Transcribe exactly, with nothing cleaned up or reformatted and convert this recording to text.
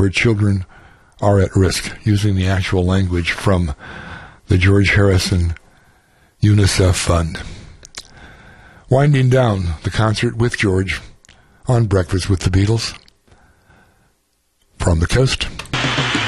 where children are at risk, using the actual language from the George Harrison UNICEF Fund. Winding down the concert with George on Breakfast with the Beatles from the coast.